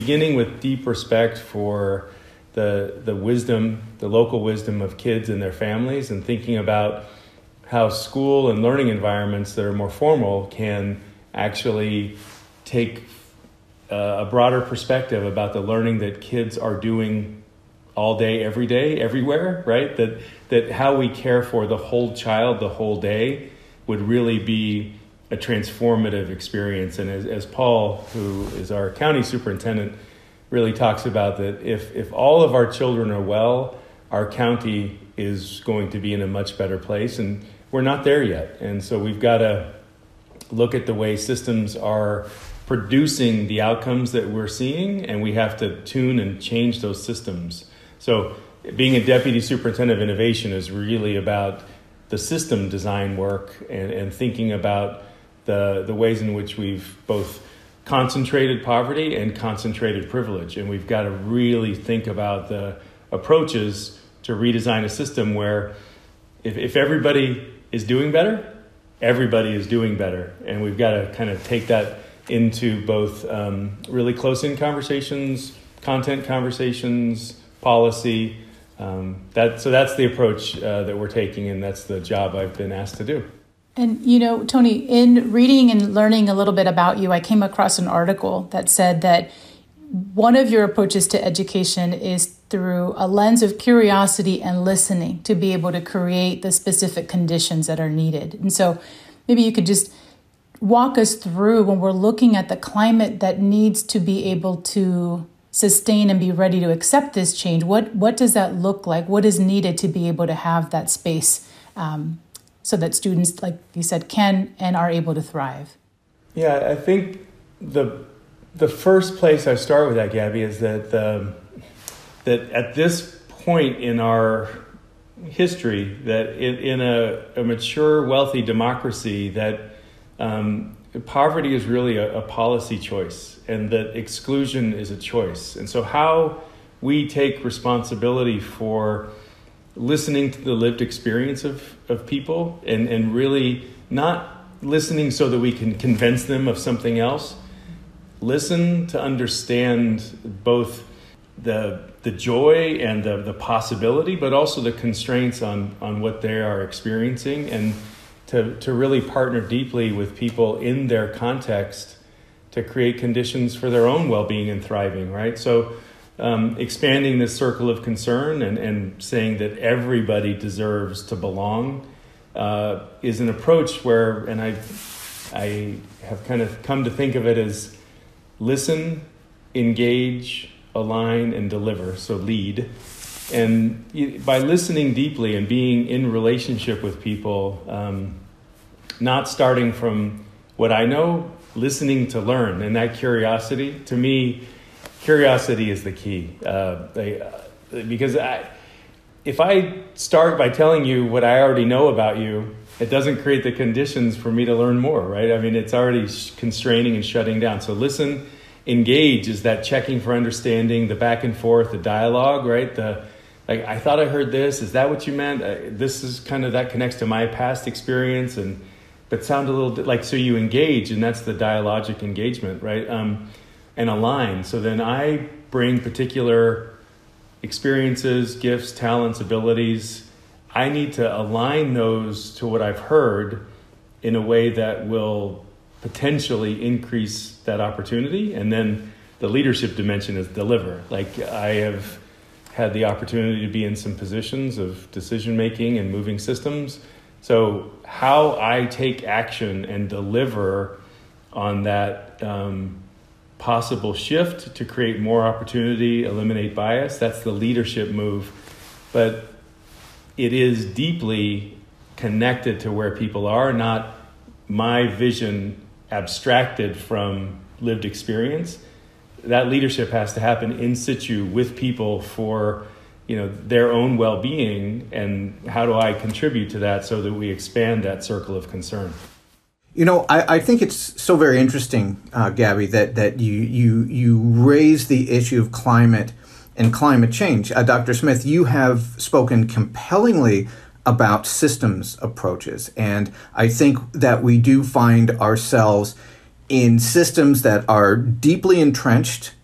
beginning with deep respect for the wisdom, the local wisdom of kids and their families, and thinking about how school and learning environments that are more formal can actually take a broader perspective about the learning that kids are doing all day, every day, everywhere, right? That how we care for the whole child the whole day would really be a transformative experience. And as Paul, who is our county superintendent, really talks about, that if all of our children are well, our county is going to be in a much better place. And we're not there yet. And so we've got to look at the way systems are producing the outcomes that we're seeing, and we have to tune and change those systems. So being a deputy superintendent of innovation is really about the system design work and thinking about the ways in which we've both concentrated poverty and concentrated privilege. And we've got to really think about the approaches to redesign a system where if everybody is doing better, everybody is doing better. And we've got to kind of take that into both really close-in conversations, content conversations, policy. So that's the approach that we're taking, and that's the job I've been asked to do. And, Tony, in reading and learning a little bit about you, I came across an article that said that one of your approaches to education is through a lens of curiosity and listening to be able to create the specific conditions that are needed. And so maybe you could just walk us through, when we're looking at the climate that needs to be able to sustain and be ready to accept this change, what does that look like? What is needed to be able to have that space so that students, like you said, can and are able to thrive? Yeah, I think the first place I start with that, Gabby, is that at this point in our history, that in a mature, wealthy democracy, that poverty is really a policy choice, and that exclusion is a choice. And so how we take responsibility for listening to the lived experience of people and really not listening so that we can convince them of something else. Listen to understand both the joy and the possibility, but also the constraints on what they are experiencing, and to really partner deeply with people in their context to create conditions for their own well-being and thriving, right? So expanding this circle of concern and saying that everybody deserves to belong is an approach where, and I have kind of come to think of it as listen, engage, align, and deliver, so lead. And by listening deeply and being in relationship with people, not starting from what I know, listening to learn, and that curiosity, to me, curiosity is the key. Because if I start by telling you what I already know about you, it doesn't create the conditions for me to learn more, right? I mean, it's already constraining and shutting down. So listen, engage is that checking for understanding, the back and forth, the dialogue, right? Like, I thought I heard this. Is that what you meant? This is kind of, that connects to my past experience, but sound a little like, so you engage, and that's the dialogic engagement, right? And align. So then I bring particular experiences, gifts, talents, abilities. I need to align those to what I've heard in a way that will potentially increase that opportunity. And then the leadership dimension is deliver. Like, I have had the opportunity to be in some positions of decision making and moving systems. So how I take action and deliver on that possible shift to create more opportunity, eliminate bias, that's the leadership move. But it is deeply connected to where people are, not my vision abstracted from lived experience. That leadership has to happen in situ with people for, their own well-being, and how do I contribute to that so that we expand that circle of concern? I think it's so very interesting, Gabby, that you raise the issue of climate and climate change. Dr. Smith, you have spoken compellingly about systems approaches, and I think that we do find ourselves in systems that are deeply entrenched